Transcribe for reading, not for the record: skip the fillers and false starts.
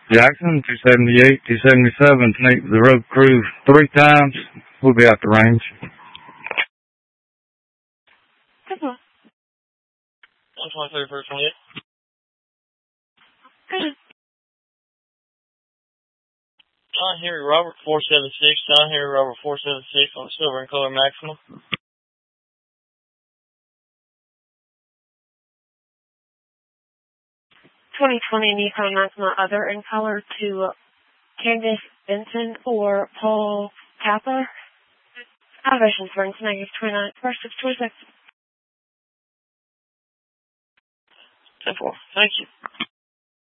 Jackson, 278, 277, to meet the road crew 3 times. We'll be out the range. Good one. 123, 128. Good. John Henry Robert 476. John Henry Robert 476 on the silver and color Maxima. 2020 Nissan Maxima other in color to Candace Benson or Paul Kappa. Elevation springs -29, first 626. 10-4. Thank you.